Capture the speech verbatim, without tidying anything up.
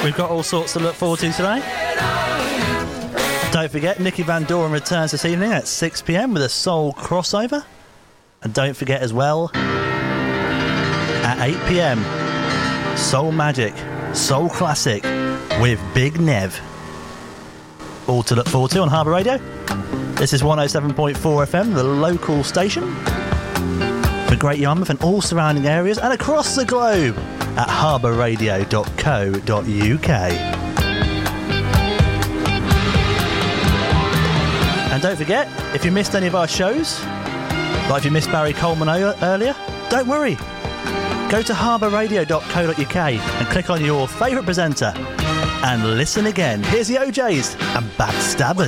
We've got all sorts to look forward to today. Don't forget, Nicky Van Doren returns this evening at six p m with a soul crossover. And don't forget as well, at eight p m, Soul Magic, Soul Classic with Big Nev. All to look forward to on Harbour Radio. This is one oh seven point four F M, the local station for Great Yarmouth and all surrounding areas and across the globe at harbour radio dot co dot u k. And don't forget, if you missed any of our shows, like if you missed Barry Coleman o- earlier, don't worry. Go to harbour radio dot co dot u k and click on your favourite presenter and listen again. Here's the O Js and Backstabbers.